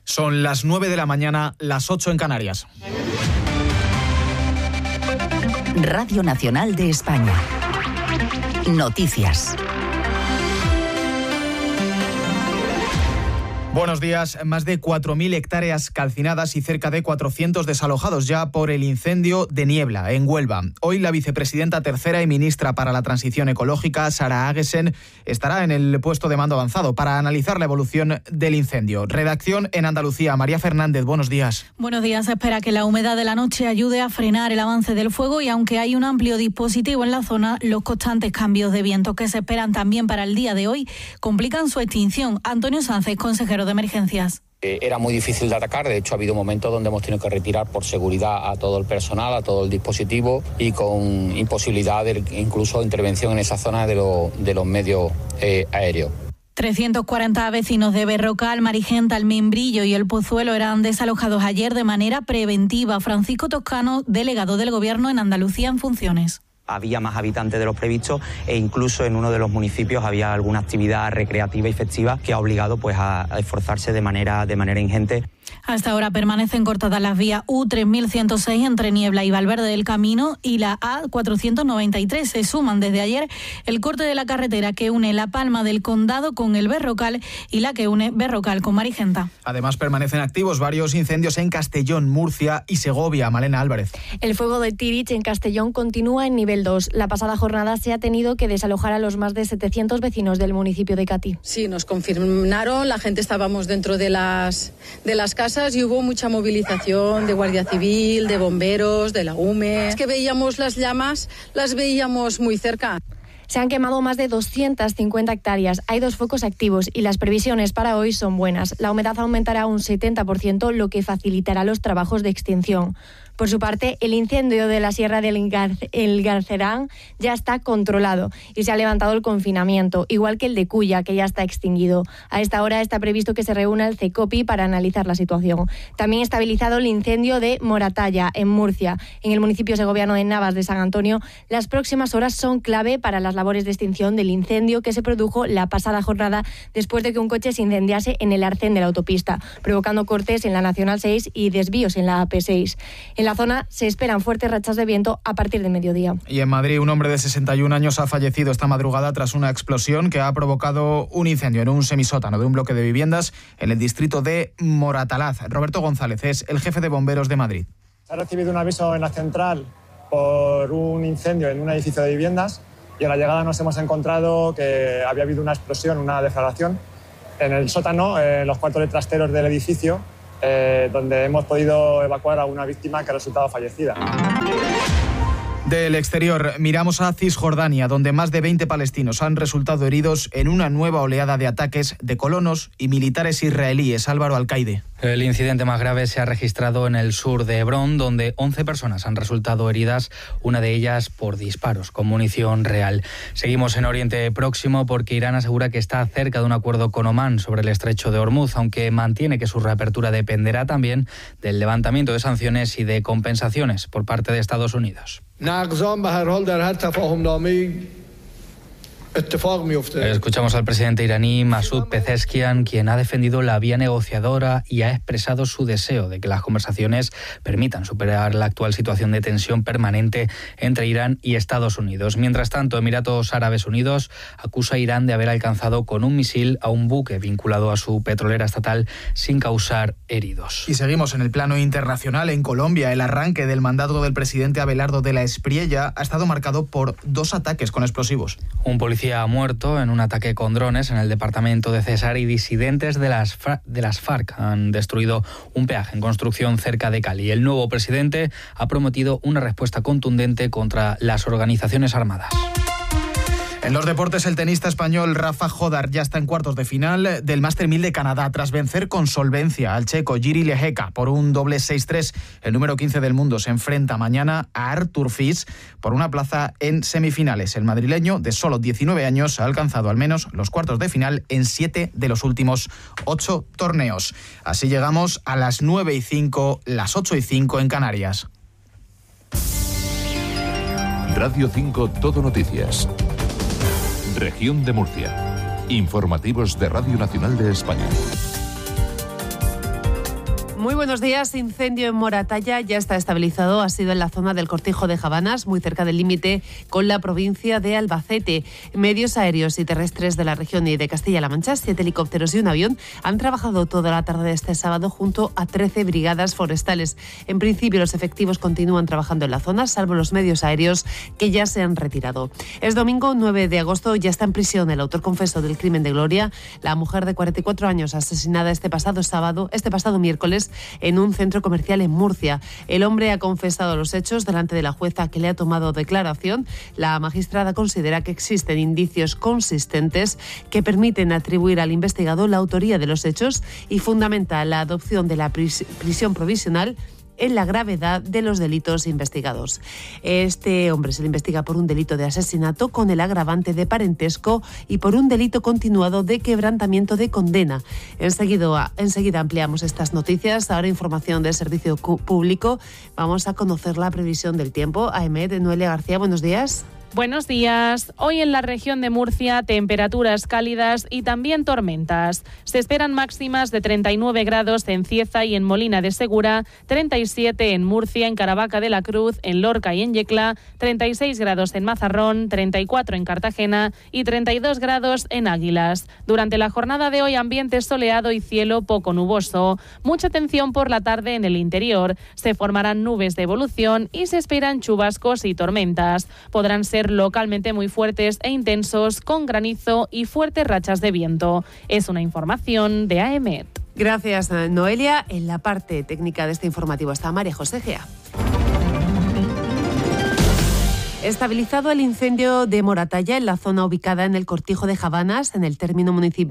Son las 9 de la mañana, las 8 en Canarias. Radio Nacional de España. Noticias. Buenos días. Más de 4.000 hectáreas calcinadas y cerca de 400 desalojados ya por el incendio de Niebla, en Huelva. Hoy la vicepresidenta tercera y ministra para la Transición Ecológica, Sara Agesen, estará en el puesto de mando avanzado para analizar la evolución del incendio. Redacción en Andalucía. María Fernández, buenos días. Buenos días. Se espera que la humedad de la noche ayude a frenar el avance del fuego y aunque hay un amplio dispositivo en la zona, los constantes cambios de viento que se esperan también para el día de hoy complican su extinción. Antonio Sánchez, consejero de Emergencias. Era muy difícil de atacar, de hecho ha habido momentos donde hemos tenido que retirar por seguridad a todo el personal, a todo el dispositivo y con imposibilidad de incluso intervención en esa zona de los medios aéreos. 340 vecinos de Berrocal, Marigenta, El Membrillo y El Pozuelo eran desalojados ayer de manera preventiva. Francisco Toscano, delegado del Gobierno en Andalucía en funciones. Había más habitantes de los previstos e incluso en uno de los municipios había alguna actividad recreativa y festiva que ha obligado pues a esforzarse de manera ingente. Hasta ahora permanecen cortadas las vías U3106 entre Niebla y Valverde del Camino y la A493. Se suman desde ayer el corte de la carretera que une La Palma del Condado con el Berrocal y la que une Berrocal con Marigenta. Además permanecen activos varios incendios en Castellón, Murcia y Segovia. Malena Álvarez. El fuego de Tirich en Castellón continúa en nivel 2. La pasada jornada se ha tenido que desalojar a los más de 700 vecinos del municipio de Catí. Sí, nos confirmaron, la gente estábamos dentro de las casas y hubo mucha movilización de Guardia Civil, de bomberos, de la UME. Es que veíamos las llamas, las veíamos muy cerca. Se han quemado más de 250 hectáreas. Hay 2 focos activos y las previsiones para hoy son buenas. La humedad aumentará un 70%, lo que facilitará los trabajos de extinción. Por su parte, el incendio de la Sierra del Garcerán ya está controlado y se ha levantado el confinamiento, igual que el de Cuya, que ya está extinguido. A esta hora está previsto que se reúna el CECOPI para analizar la situación. También estabilizado el incendio de Moratalla, en Murcia. En el municipio segoviano de Navas de San Antonio, las próximas horas son clave para las labores de extinción del incendio que se produjo la pasada jornada después de que un coche se incendiase en el arcén de la autopista, provocando cortes en la Nacional 6 y desvíos en la AP6. En la zona se esperan fuertes rachas de viento a partir de mediodía. Y en Madrid, un hombre de 61 años ha fallecido esta madrugada tras una explosión que ha provocado un incendio en un semisótano de un bloque de viviendas en el distrito de Moratalaz. Roberto González es el jefe de bomberos de Madrid. Se ha recibido un aviso en la central por un incendio en un edificio de viviendas y a la llegada nos hemos encontrado que había habido una explosión, una deflagración en el sótano, en los cuartos de trasteros del edificio, donde hemos podido evacuar a una víctima que ha resultado fallecida. Del exterior, miramos a Cisjordania, donde más de 20 palestinos han resultado heridos en una nueva oleada de ataques de colonos y militares israelíes. Álvaro Alcaide. El incidente más grave se ha registrado en el sur de Hebrón, donde 11 personas han resultado heridas, una de ellas por disparos con munición real. Seguimos en Oriente Próximo porque Irán asegura que está cerca de un acuerdo con Omán sobre el estrecho de Hormuz, aunque mantiene que su reapertura dependerá también del levantamiento de sanciones y de compensaciones por parte de Estados Unidos. Escuchamos al presidente iraní Masoud Pezeshkian, quien ha defendido la vía negociadora y ha expresado su deseo de que las conversaciones permitan superar la actual situación de tensión permanente entre Irán y Estados Unidos. Mientras tanto, Emiratos Árabes Unidos acusa a Irán de haber alcanzado con un misil a un buque vinculado a su petrolera estatal sin causar heridos. Y seguimos en el plano internacional. En Colombia, el arranque del mandato del presidente Abelardo de la Espriella ha estado marcado por 2 ataques con explosivos. Un policía ha muerto en un ataque con drones en el departamento de Cesar y disidentes de las FARC han destruido un peaje en construcción cerca de Cali. El nuevo presidente ha prometido una respuesta contundente contra las organizaciones armadas. En los deportes, el tenista español Rafa Jodar ya está en cuartos de final del Master 1000 de Canadá tras vencer con solvencia al checo Jiří Lehecka por un doble 6-3. El número 15 del mundo se enfrenta mañana a Artur Fils por una plaza en semifinales. El madrileño, de solo 19 años, ha alcanzado al menos los cuartos de final en 7 de los últimos 8 torneos. Así llegamos a las 9:05, las 8:05 en Canarias. Radio 5 Todo Noticias. Región de Murcia. Informativos de Radio Nacional de España. Muy buenos días. Incendio en Moratalla ya está estabilizado. Ha sido en la zona del Cortijo de Javanas, muy cerca del límite con la provincia de Albacete. Medios aéreos y terrestres de la región y de Castilla-La Mancha, 7 helicópteros y un avión, han trabajado toda la tarde de este sábado junto a 13 brigadas forestales. En principio, los efectivos continúan trabajando en la zona, salvo los medios aéreos que ya se han retirado. Es domingo 9 de agosto. Ya está en prisión el autor confeso del crimen de Gloria, la mujer de 44 años asesinada este pasado miércoles en un centro comercial en Murcia. El hombre ha confesado los hechos delante de la jueza que le ha tomado declaración. La magistrada considera que existen indicios consistentes que permiten atribuir al investigado la autoría de los hechos y fundamenta la adopción de la prisión provisional en la gravedad de los delitos investigados. Este hombre se le investiga por un delito de asesinato con el agravante de parentesco y por un delito continuado de quebrantamiento de condena. Enseguida ampliamos estas noticias. Ahora información del servicio público. Vamos a conocer la previsión del tiempo. AEMET, Noelia García, buenos días. Buenos días. Hoy en la región de Murcia, temperaturas cálidas y también tormentas. Se esperan máximas de 39 grados en Cieza y en Molina de Segura, 37 en Murcia, en Caravaca de la Cruz, en Lorca y en Yecla, 36 grados en Mazarrón, 34 en Cartagena y 32 grados en Águilas. Durante la jornada de hoy, ambiente soleado y cielo poco nuboso. Mucha atención por la tarde en el interior. Se formarán nubes de evolución y se esperan chubascos y tormentas. Podrán ser localmente muy fuertes e intensos, con granizo y fuertes rachas de viento. Es una información de AEMET. Gracias, Noelia. En la parte técnica de este informativo está María José Gea. Estabilizado el incendio de Moratalla en la zona ubicada en el Cortijo de Javanas, en el término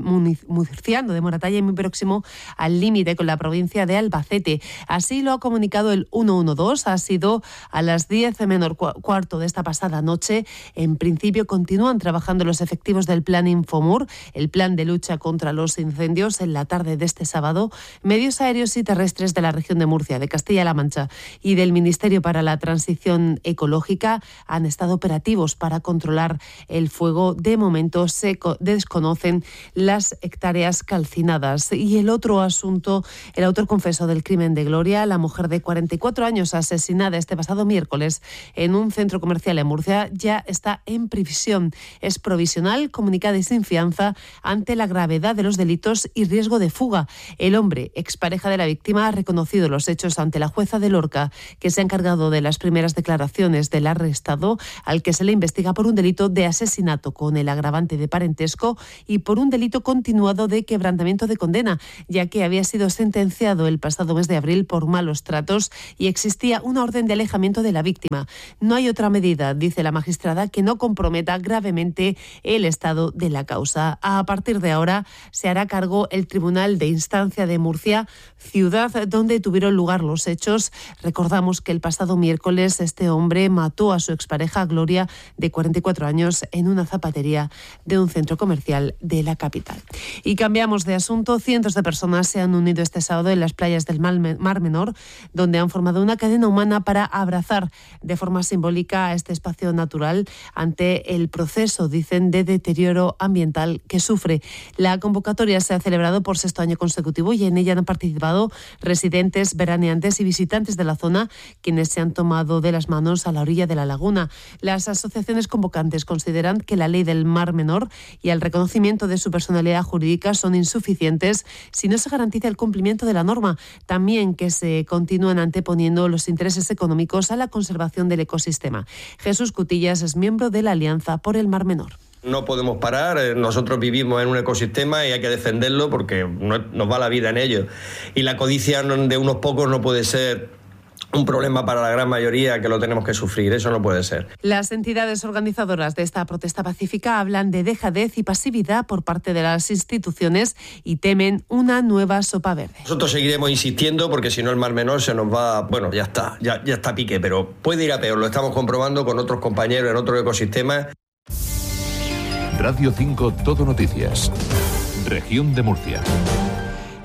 murciano de Moratalla y muy próximo al límite con la provincia de Albacete. Así lo ha comunicado el 112. Ha sido a las 10 menos cuarto de esta pasada noche. En principio continúan trabajando los efectivos del Plan Infomur, el plan de lucha contra los incendios, en la tarde de este sábado. Medios aéreos y terrestres de la región de Murcia, de Castilla-La Mancha y del Ministerio para la Transición Ecológica han estado operativos para controlar el fuego. De momento se desconocen las hectáreas calcinadas. Y el otro asunto, el autor confeso del crimen de Gloria, la mujer de 44 años asesinada este pasado miércoles en un centro comercial en Murcia, ya está en prisión. Es provisional, comunicada y sin fianza ante la gravedad de los delitos y riesgo de fuga. El hombre, expareja de la víctima, ha reconocido los hechos ante la jueza de Lorca, que se ha encargado de las primeras declaraciones del arrestado, al que se le investiga por un delito de asesinato con el agravante de parentesco y por un delito continuado de quebrantamiento de condena, ya que había sido sentenciado el pasado mes de abril por malos tratos y existía una orden de alejamiento de la víctima. No hay otra medida, dice la magistrada, que no comprometa gravemente el estado de la causa. A partir de ahora se hará cargo el Tribunal de Instancia de Murcia, ciudad donde tuvieron lugar los hechos. Recordamos que el pasado miércoles este hombre mató a su expareja Gloria, de 44 años, en una zapatería de un centro comercial de la capital. Y cambiamos de asunto. Cientos de personas se han unido este sábado en las playas del Mar Menor, donde han formado una cadena humana para abrazar de forma simbólica a este espacio natural ante el proceso, dicen, de deterioro ambiental que sufre. La convocatoria se ha celebrado por 6º año consecutivo y en ella han participado residentes, veraneantes y visitantes de la zona, quienes se han tomado de las manos a la orilla de la laguna. Las asociaciones convocantes consideran que la ley del Mar Menor y el reconocimiento de su personalidad jurídica son insuficientes si no se garantiza el cumplimiento de la norma. También que se continúan anteponiendo los intereses económicos a la conservación del ecosistema. Jesús Cutillas es miembro de la Alianza por el Mar Menor. No podemos parar, nosotros vivimos en un ecosistema y hay que defenderlo porque nos va la vida en ello. Y la codicia de unos pocos no puede ser un problema para la gran mayoría, que lo tenemos que sufrir. Eso no puede ser. Las entidades organizadoras de esta protesta pacífica hablan de dejadez y pasividad por parte de las instituciones y temen una nueva sopa verde. Nosotros seguiremos insistiendo porque si no el Mar Menor se nos va, bueno, ya está a pique, pero puede ir a peor. Lo estamos comprobando con otros compañeros en otros ecosistemas. Radio 5 Todo Noticias. Región de Murcia.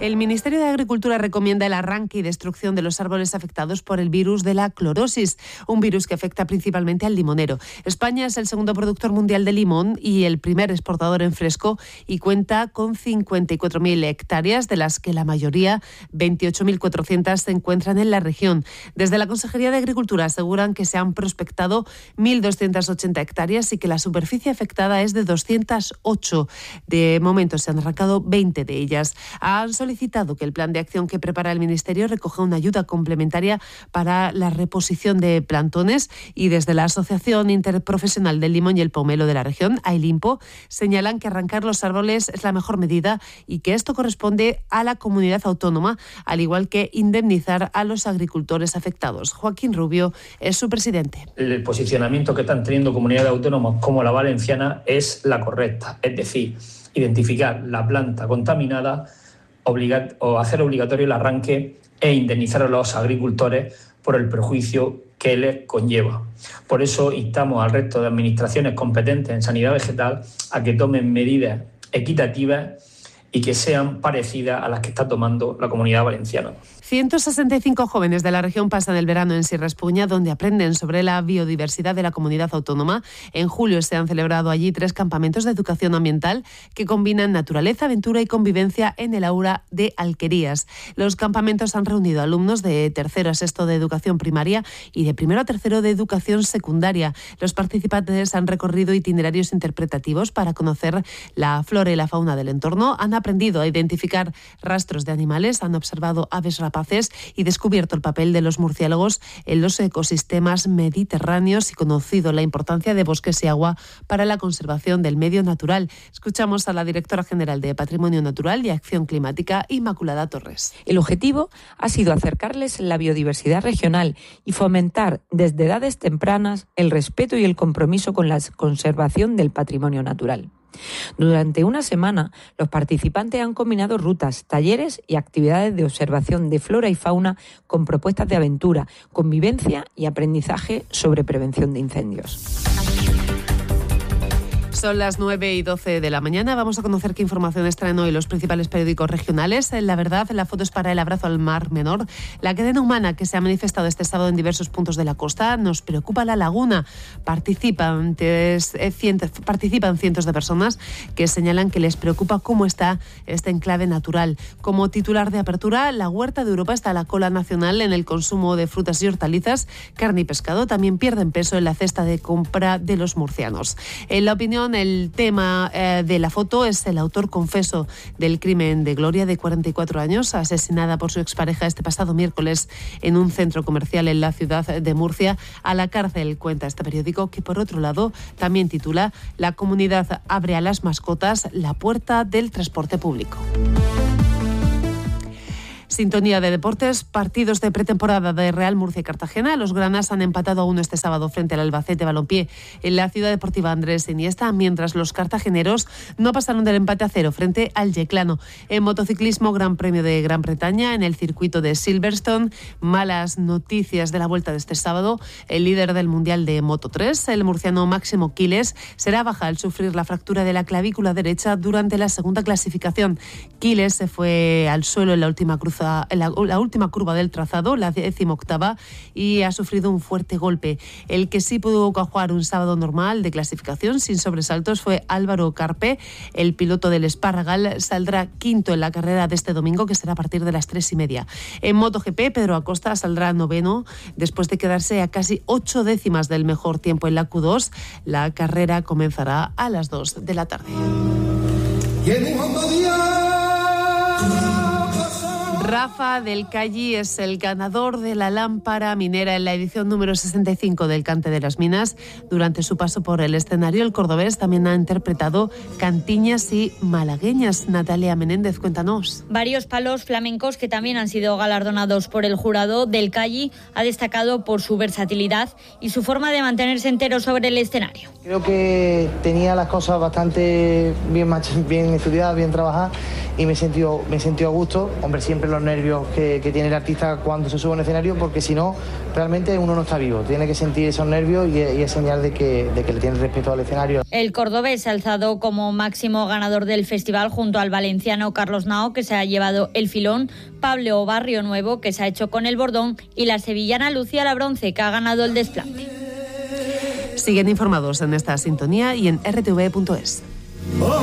El Ministerio de Agricultura recomienda el arranque y destrucción de los árboles afectados por el virus de la clorosis, un virus que afecta principalmente al limonero. España es el segundo productor mundial de limón y el primer exportador en fresco y cuenta con 54.000 hectáreas, de las que la mayoría, 28.400, se encuentran en la región. Desde la Consejería de Agricultura aseguran que se han prospectado 1.280 hectáreas y que la superficie afectada es de 208. De momento se han arrancado 20 de ellas. Han solicitado que el plan de acción que prepara el Ministerio recoja una ayuda complementaria para la reposición de plantones, y desde la Asociación Interprofesional del Limón y el Pomelo de la región, AILIMPO, señalan que arrancar los árboles es la mejor medida y que esto corresponde a la comunidad autónoma, al igual que indemnizar a los agricultores afectados. Joaquín Rubio es su presidente. El posicionamiento que están teniendo comunidades autónomas como la valenciana es la correcta, es decir, identificar la planta contaminada, o hacer obligatorio el arranque e indemnizar a los agricultores por el perjuicio que les conlleva. Por eso instamos al resto de administraciones competentes en sanidad vegetal a que tomen medidas equitativas y que sean parecidas a las que está tomando la Comunidad Valenciana. 165 jóvenes de la región pasan el verano en Sierra Espuña, donde aprenden sobre la biodiversidad de la comunidad autónoma. En julio se han celebrado allí 3 campamentos de educación ambiental que combinan naturaleza, aventura y convivencia en el aula de Alquerías. Los campamentos han reunido a alumnos de 3º a 6º de educación primaria y de 1º a 3º de educación secundaria. Los participantes han recorrido itinerarios interpretativos para conocer la flora y la fauna del entorno, han aprendido a identificar rastros de animales, han observado aves rapaces y descubierto el papel de los murciélagos en los ecosistemas mediterráneos y conocido la importancia de bosques y agua para la conservación del medio natural. Escuchamos a la directora general de Patrimonio Natural y Acción Climática, Inmaculada Torres. El objetivo ha sido acercarles la biodiversidad regional y fomentar desde edades tempranas el respeto y el compromiso con la conservación del patrimonio natural. Durante una semana, los participantes han combinado rutas, talleres y actividades de observación de flora y fauna con propuestas de aventura, convivencia y aprendizaje sobre prevención de incendios. Son las 9:12 de la mañana. Vamos a conocer qué informaciones traen hoy los principales periódicos regionales. La Verdad, la foto es para el abrazo al Mar Menor. La cadena humana que se ha manifestado este sábado en diversos puntos de la costa. Nos preocupa la laguna. Participan cientos de personas que señalan que les preocupa cómo está este enclave natural. Como titular de apertura, la Huerta de Europa está a la cola nacional en el consumo de frutas y hortalizas. Carne y pescado también pierden peso en la cesta de compra de los murcianos. En la opinión, el tema de la foto es el autor confeso del crimen de Gloria, de 44 años, asesinada por su expareja este pasado miércoles en un centro comercial en la ciudad de Murcia. A la cárcel, cuenta este periódico, que por otro lado también titula: La comunidad abre a las mascotas la puerta del transporte público. Sintonía de deportes, partidos de pretemporada de Real Murcia y Cartagena. Los granas han empatado a 1 este sábado frente al Albacete Balompié en la Ciudad Deportiva Andrés Iniesta, mientras los cartageneros no pasaron del empate a 0 frente al Yeclano. En motociclismo, Gran Premio de Gran Bretaña en el circuito de Silverstone. Malas noticias de la vuelta de este sábado. El líder del Mundial de Moto3, el murciano Máximo Quiles, será baja al sufrir la fractura de la clavícula derecha durante la segunda clasificación. Quiles se fue al suelo en la última curva del trazado, la 18ª, y ha sufrido un fuerte golpe. El que sí pudo jugar un sábado normal de clasificación sin sobresaltos fue Álvaro Carpe. El piloto del Esparragal saldrá quinto en la carrera de este domingo, que será a partir de las 3:30. En MotoGP, Pedro Acosta saldrá noveno después de quedarse a casi 8 décimas del mejor tiempo en la Q2. La carrera comenzará a las 2 de la tarde. Rafa del Calle es el ganador de la lámpara minera en la edición número 65 del Cante de las Minas. Durante su paso por el escenario, el cordobés también ha interpretado cantiñas y malagueñas. Natalia Menéndez, cuéntanos. Varios palos flamencos que también han sido galardonados por el jurado. Del Calle ha destacado por su versatilidad y su forma de mantenerse entero sobre el escenario. Creo que tenía las cosas bastante bien estudiadas, bien trabajadas, y me he sentido a gusto. Hombre, siempre los nervios que tiene el artista cuando se sube a un escenario, porque si no, realmente uno no está vivo. Tiene que sentir esos nervios y es señal de que le tiene respeto al escenario. El cordobés se ha alzado como máximo ganador del festival junto al valenciano Carlos Nao, que se ha llevado el filón, Pablo Barrio Nuevo, que se ha hecho con el bordón, y la sevillana Lucía Labronce, que ha ganado el desplante. Siguen informados en esta sintonía y en rtv.es.